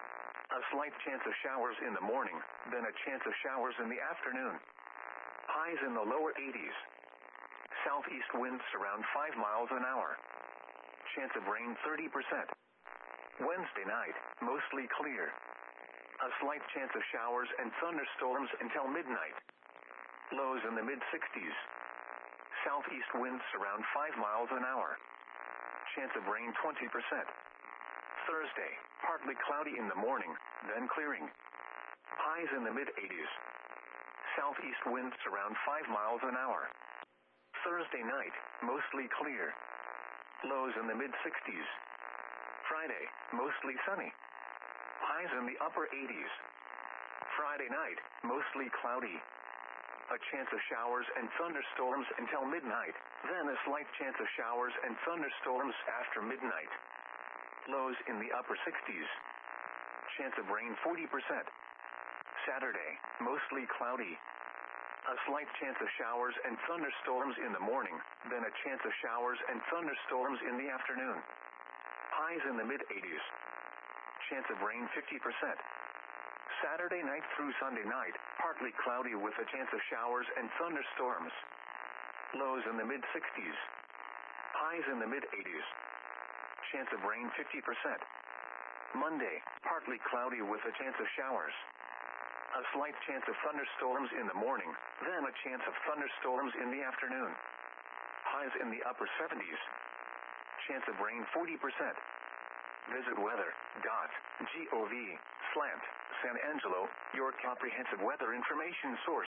A slight chance of showers in the morning, then a chance of showers in the afternoon. Highs in the lower eighties. Southeast winds around five miles an hour. Chance of rain thirty percent. Wednesday night, mostly clear. A slight chance of showers and thunderstorms until midnight. Lows in the mid-sixties. Southeast winds around five miles an hour. Chance of rain twenty percent. Thursday, partly cloudy in the morning, then clearing. Highs in the mid-eighties. Southeast winds around five miles an hour. Thursday night, mostly clear. Lows in the mid-sixties. Friday, mostly sunny. Highs in the upper eighties. Friday night, mostly cloudy. A chance of showers and thunderstorms until midnight, then a slight chance of showers and thunderstorms after midnight. Lows in the upper sixties. Chance of rain forty percent. Saturday, mostly cloudy. A slight chance of showers and thunderstorms in the morning, then a chance of showers and thunderstorms in the afternoon. Highs in the mid-eighties. Chance of rain fifty percent. Saturday night through Sunday night, partly cloudy with a chance of showers and thunderstorms. Lows in the mid sixties. Highs in the mid eighties. Chance of rain fifty percent. Monday, partly cloudy with a chance of showers. A slight chance of thunderstorms in the morning, then a chance of thunderstorms in the afternoon. Highs in the upper seventies. Chance of rain forty percent. Visit weather dot gov slash San Angelo, your comprehensive weather information source.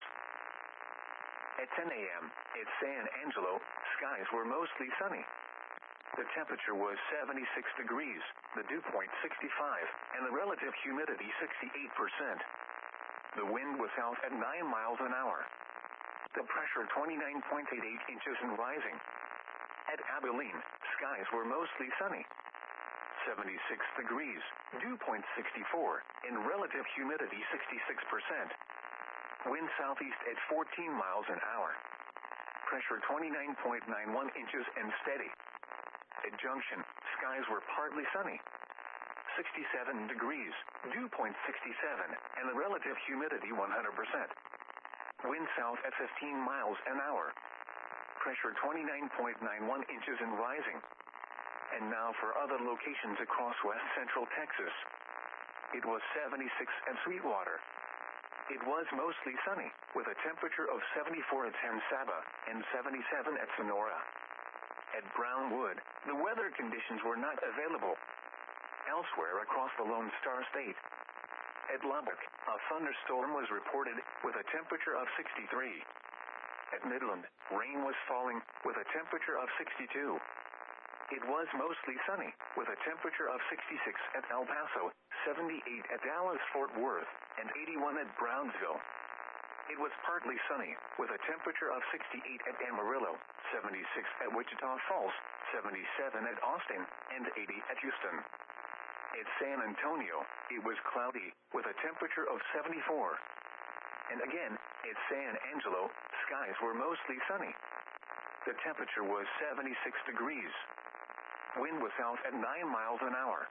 At ten a.m., at San Angelo, skies were mostly sunny. The temperature was seventy-six degrees, the dew point sixty-five, and the relative humidity sixty-eight percent. The wind was south at nine miles an hour. The pressure twenty-nine point eight eight inches and rising. At Abilene, skies were mostly sunny. seventy-six degrees, dew point sixty-four, and relative humidity sixty-six percent. Wind southeast at fourteen miles an hour. Pressure twenty-nine point nine one inches and steady. At Junction, skies were partly sunny. sixty-seven degrees, dew point sixty-seven, and the relative humidity one hundred percent. Wind south at fifteen miles an hour. Pressure twenty-nine point nine one inches and rising. And now for other locations across west central Texas. It was seventy-six at Sweetwater. It was mostly sunny, with a temperature of seventy-four at San Saba and seventy-seven at Sonora. At Brownwood, the weather conditions were not available. Elsewhere across the Lone Star State. At Lubbock, a thunderstorm was reported with a temperature of sixty-three. At Midland, rain was falling with a temperature of sixty-two. It was mostly sunny with a temperature of sixty-six at El Paso, seventy-eight at Dallas-Fort Worth, and eighty-one at Brownsville. It was partly sunny with a temperature of sixty-eight at Amarillo, seventy-six at Wichita Falls, seventy-seven at Austin, and eighty at Houston. At San Antonio, it was cloudy with a temperature of seventy-four. And again, at San Angelo, skies were mostly sunny. The temperature was seventy-six degrees. Wind was south at nine miles an hour.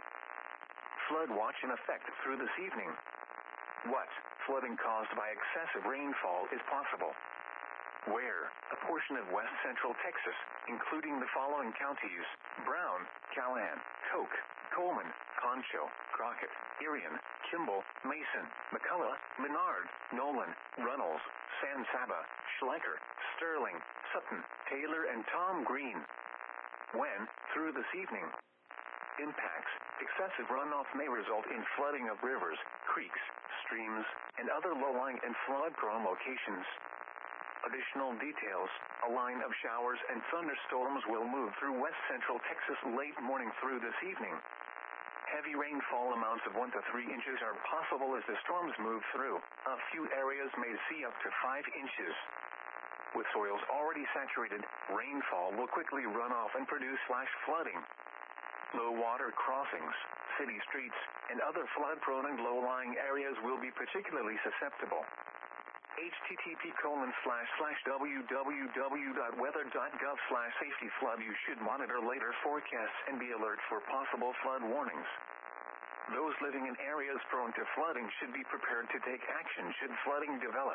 Flood watch in effect through this evening. What flooding caused by excessive rainfall is possible? Where a portion of west central Texas, including the following counties: Brown, Callahan, Coke, Coleman, Concho, Crockett, Irion, Kimball, Mason, McCullough, Menard, Nolan, Runnels, San Saba, Schleicher, Sterling, Sutton, Taylor, and Tom Green. When, through this evening, impacts, excessive runoff may result in flooding of rivers, creeks, streams, and other low-lying and flood-prone locations. Additional details: a line of showers and thunderstorms will move through west central Texas late morning through this evening. Heavy rainfall amounts of one to three inches are possible as the storms move through. A few areas may see up to five inches. With soils already saturated, rainfall will quickly run off and produce flash flooding. Low water crossings, city streets, and other flood-prone and low-lying areas will be particularly susceptible. http colon slash slash www.weather.gov slash safety flood. You should monitor later forecasts and be alert for possible flood warnings. Those living in areas prone to flooding should be prepared to take action should flooding develop.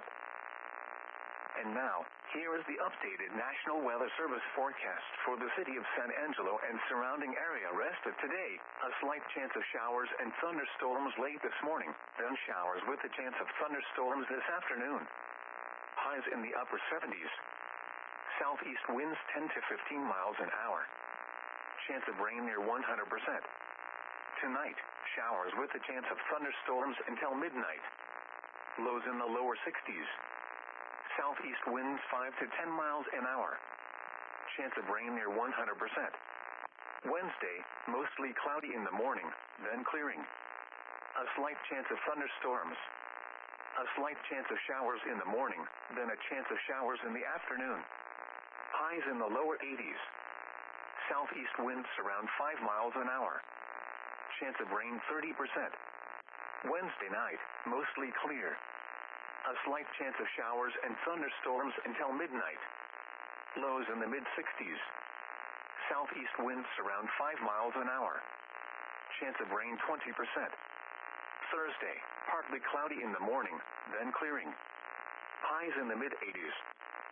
And now, here is the updated National Weather Service forecast for the city of San Angelo and surrounding area. Rest of today, a slight chance of showers and thunderstorms late this morning, then showers with a chance of thunderstorms this afternoon. Highs in the upper seventies. Southeast winds ten to fifteen miles an hour. Chance of rain near one hundred percent. Tonight, showers with a chance of thunderstorms until midnight. Lows in the lower sixties. Southeast winds five to ten miles an hour. Chance of rain near one hundred percent. Wednesday, mostly cloudy in the morning, then clearing. A slight chance of thunderstorms. A slight chance of showers in the morning, then a chance of showers in the afternoon. Highs in the lower eighties. Southeast winds around five miles an hour. Chance of rain thirty percent. Wednesday night, mostly clear. A slight chance of showers and thunderstorms until midnight. Lows in the mid sixties. Southeast winds around five miles an hour. Chance of rain twenty percent. Thursday, partly cloudy in the morning, then clearing. Highs in the mid eighties.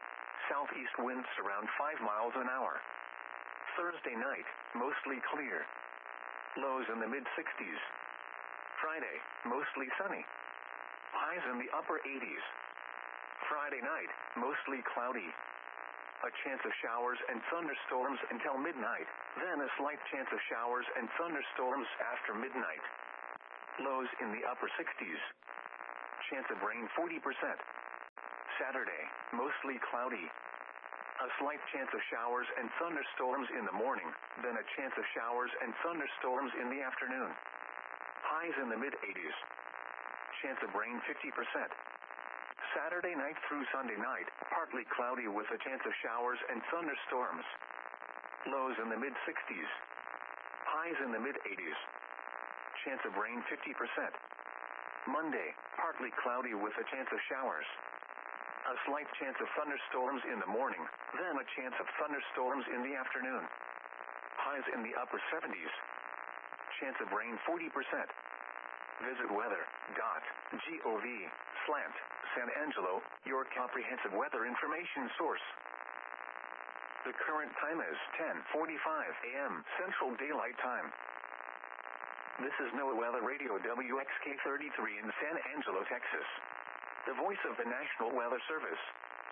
southeast winds around five miles an hour. Thursday night, mostly clear. Lows in the mid sixties. Friday, mostly sunny. Highs in the upper eighties. Friday night, mostly cloudy. A chance of showers and thunderstorms until midnight, then a slight chance of showers and thunderstorms after midnight. Lows in the upper sixties. Chance of rain forty percent. Saturday, mostly cloudy. A slight chance of showers and thunderstorms in the morning, then a chance of showers and thunderstorms in the afternoon. Highs in the mid eighties. Chance of rain fifty percent. Saturday night through Sunday night, partly cloudy with a chance of showers and thunderstorms. Lows in the mid sixties. Highs in the mid eighties. Chance of rain fifty percent. Monday, partly cloudy with a chance of showers. A slight chance of thunderstorms in the morning, then a chance of thunderstorms in the afternoon. Highs in the upper seventies. Chance of rain forty percent. Visit weather dot gov slash San Angelo, your comprehensive weather information source. The current time is ten forty-five a m Central Daylight Time. This is NOAA Weather Radio W X K thirty-three in San Angelo, Texas. The voice of the National Weather Service.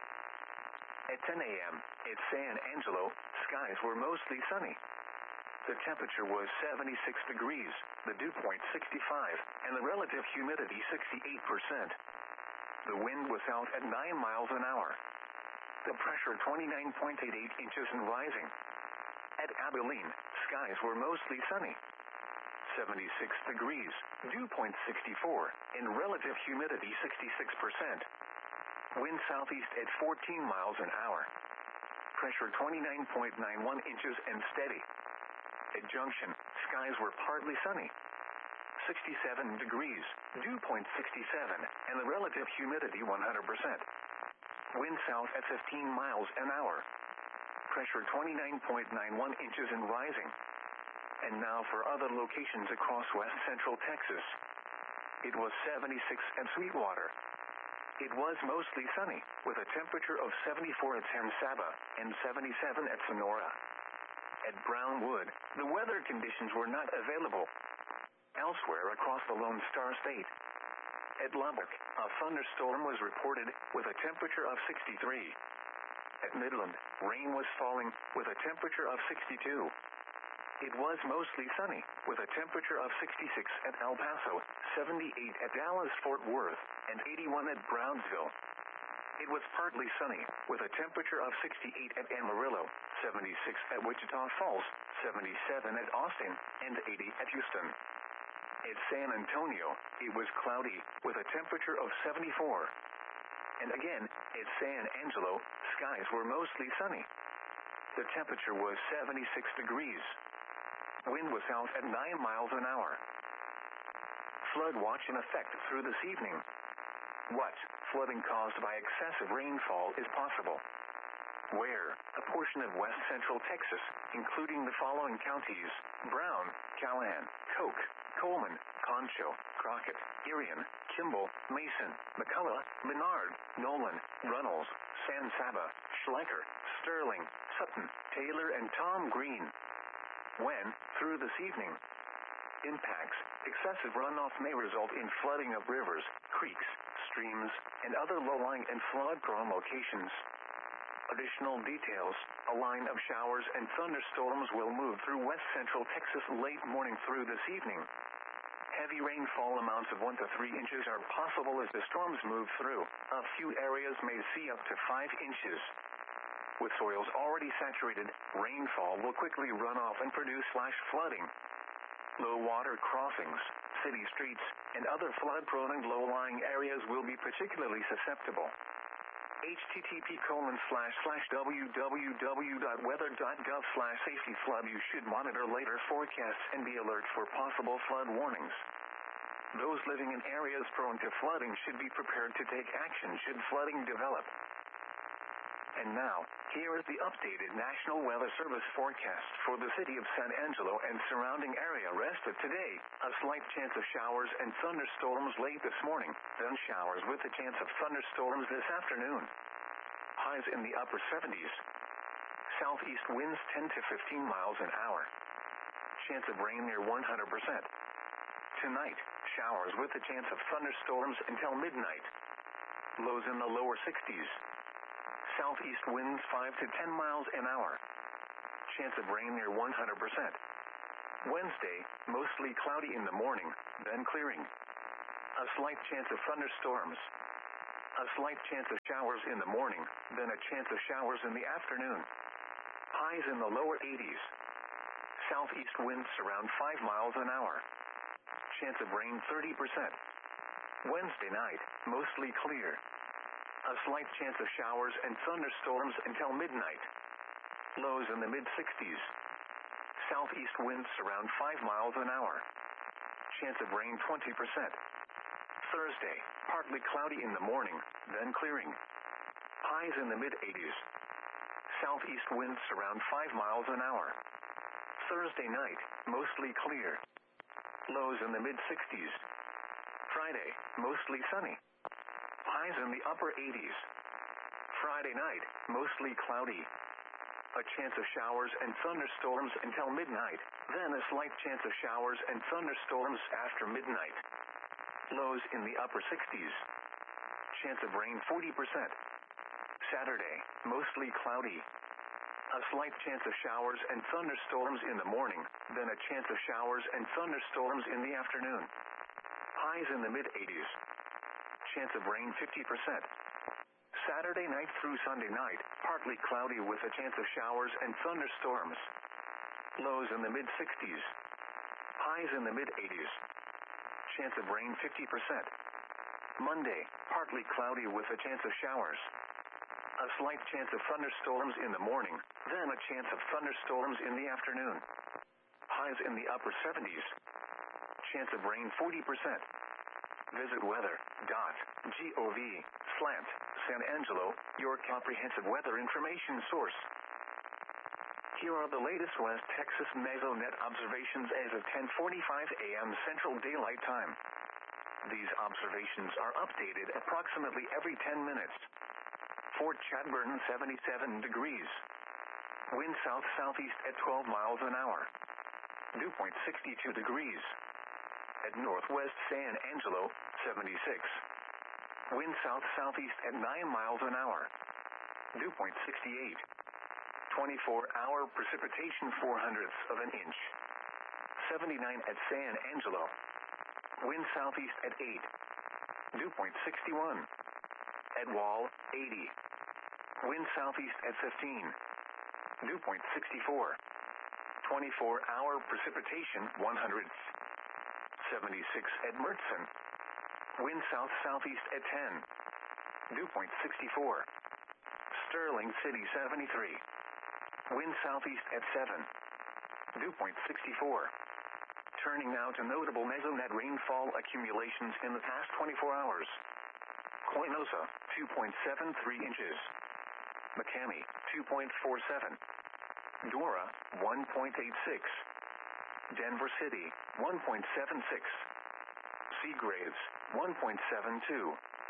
At ten a m at San Angelo, skies were mostly sunny. The temperature was seventy-six degrees, the dew point sixty-five, and the relative humidity sixty-eight percent. The wind was out at nine miles an hour. The pressure twenty-nine point eight eight inches and rising. At Abilene, skies were mostly sunny. seventy-six degrees, dew point sixty-four, and relative humidity sixty-six percent. Wind southeast at fourteen miles an hour. Pressure twenty-nine point nine one inches and steady. At Junction, skies were partly sunny. sixty-seven degrees, dew point sixty-seven, and the relative humidity one hundred percent. Wind south at fifteen miles an hour. Pressure twenty-nine point nine one inches and rising. And now for other locations across west central Texas. It was seventy-six at Sweetwater. It was mostly sunny, with a temperature of seventy-four at San Saba and seventy-seven at Sonora. At Brownwood, the weather conditions were not available. Elsewhere across the Lone Star State. At Lubbock, a thunderstorm was reported with a temperature of sixty-three. At Midland, rain was falling with a temperature of sixty-two. It was mostly sunny, with a temperature of sixty-six at El Paso, seventy-eight at Dallas-Fort Worth, and eighty-one at Brownsville. It was partly sunny, with a temperature of sixty-eight at Amarillo, seventy-six at Wichita Falls, seventy-seven at Austin, and eighty at Houston. At San Antonio, it was cloudy, with a temperature of seventy-four. And again, at San Angelo, skies were mostly sunny. The temperature was seventy-six degrees. Wind was out at nine miles an hour. Flood watch in effect through this evening. What flooding caused by excessive rainfall is possible? Where a portion of west central Texas, including the following counties: Brown, Callahan, Coke, Coleman, Concho, Crockett, Irion, Kimball, Mason, McCullough, Menard, Nolan, Runnels, San Saba, Schleicher, Sterling, Sutton, Taylor, and Tom Green. When, through this evening, impacts, excessive runoff may result in flooding of rivers, creeks, streams, and other low-lying and flood-prone locations. Additional details: a line of showers and thunderstorms will move through west central Texas late morning through this evening. Heavy rainfall amounts of one to three inches are possible as the storms move through. A few areas may see up to five inches. With soils already saturated, rainfall will quickly run off and produce flash flooding. Low water crossings, city streets, and other flood-prone and low-lying areas will be particularly susceptible. http colon slash slash www.weather.gov slash safety flood. You should monitor later forecasts and be alert for possible flood warnings. Those living in areas prone to flooding should be prepared to take action should flooding develop. And now, here is the updated National Weather Service forecast for the city of San Angelo and surrounding area. Rest of today, a slight chance of showers and thunderstorms late this morning, then showers with a chance of thunderstorms this afternoon. highs in the upper seventies. Southeast winds ten to fifteen miles an hour. Chance of rain near one hundred percent. Tonight, showers with a chance of thunderstorms until midnight. Lows in the lower sixties. Southeast winds five to ten miles an hour. Chance of rain near one hundred percent. Wednesday, mostly cloudy in the morning, then clearing. A slight chance of thunderstorms. A slight chance of showers in the morning, then a chance of showers in the afternoon. Highs in the lower eighties. Southeast winds around five miles an hour. Chance of rain thirty percent. Wednesday night, mostly clear. A slight chance of showers and thunderstorms until midnight. Lows in the mid-sixties. Southeast winds around five miles an hour. Chance of rain twenty percent. Thursday, partly cloudy in the morning, then clearing. Highs in the mid-eighties. Southeast winds around five miles an hour. Thursday night, mostly clear. Lows in the mid-sixties. Friday, mostly sunny. Highs in the upper eighties. Friday night, mostly cloudy. A chance of showers and thunderstorms until midnight, then a slight chance of showers and thunderstorms after midnight. Lows in the upper sixties. Chance of rain forty percent. Saturday, mostly cloudy. A slight chance of showers and thunderstorms in the morning, then a chance of showers and thunderstorms in the afternoon. Highs in the mid-eighties. Chance of rain fifty percent. Saturday night through Sunday night, partly cloudy with a chance of showers and thunderstorms. Lows in the mid-sixties. Highs in the mid-eighties. Chance of rain fifty percent. Monday, partly cloudy with a chance of showers. A slight chance of thunderstorms in the morning, then a chance of thunderstorms in the afternoon. Highs in the upper seventies. Chance of rain forty percent. Visit weather dot gov slash San Angelo, your comprehensive weather information source. Here are the latest West Texas Mesonet observations as of ten forty-five a m Central Daylight Time. These observations are updated approximately every ten minutes. Fort Chadbourne seventy-seven degrees. Wind south-southeast at twelve miles an hour. Dew point sixty-two degrees. At Northwest San Angelo, seventy-six. Wind south-southeast at nine miles an hour. Dew point sixty-eight. twenty-four hour precipitation four hundredths of an inch. seventy-nine at San Angelo. Wind southeast at eight. Dew point sixty-one. At Wall, eighty. Wind southeast at fifteen. Dew point sixty-four. twenty-four hour precipitation one hundredths. seventy-six at Mertzen. Wind south-southeast at ten. Dew point sixty-four. Sterling City seventy-three. Wind southeast at seven. Dew point sixty-four. Turning now to notable Mesonet rainfall accumulations in the past twenty-four hours. Coinosa, two point seven three inches. McCamey, two point four seven. Dora, one point eight six. Denver City, one point seven six. Seagraves, one point seven two.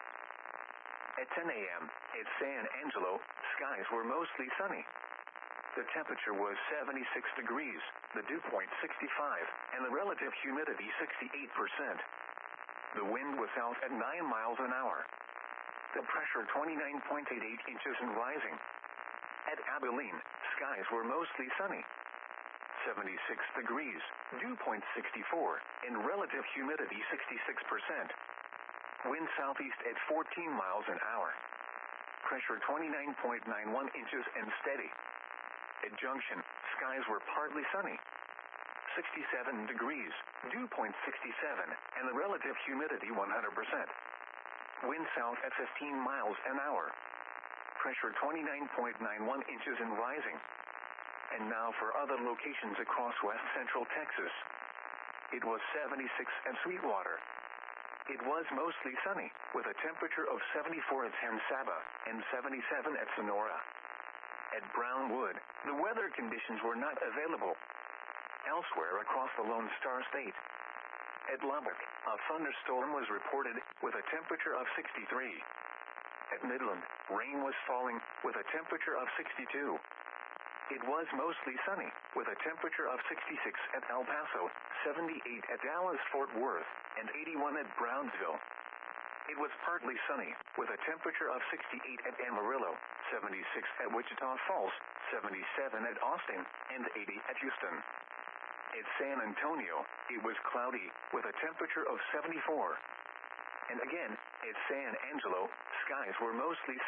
At ten a m at San Angelo, skies were mostly sunny. The temperature was seventy-six degrees, the dew point sixty-five, and the relative humidity sixty-eight percent. The wind was south at nine miles an hour. The pressure twenty-nine point eight eight inches and rising. At Abilene, skies were mostly sunny. seventy-six degrees, dew point sixty-four, and relative humidity sixty-six percent. Wind southeast at fourteen miles an hour. Pressure twenty-nine point nine one inches and steady. At Junction, skies were partly sunny. sixty-seven degrees, dew point sixty-seven, and the relative humidity one hundred percent. Wind south at fifteen miles an hour. Pressure twenty-nine point nine one inches and rising. And now for other locations across west central Texas. It was seventy-six at Sweetwater. It was mostly sunny, with a temperature of seventy-four at San Saba and seventy-seven at Sonora. At Brownwood, the weather conditions were not available. Elsewhere across the Lone Star State. At Lubbock, a thunderstorm was reported with a temperature of sixty-three. At Midland, rain was falling, with a temperature of sixty-two. It was mostly sunny, with a temperature of sixty-six at El Paso, seventy-eight at Dallas-Fort Worth, and eighty-one at Brownsville. It was partly sunny, with a temperature of sixty-eight at Amarillo, seventy-six at Wichita Falls, seventy-seven at Austin, and eighty at Houston. At San Antonio, it was cloudy, with a temperature of seventy-four. And again, at San Angelo, skies were mostly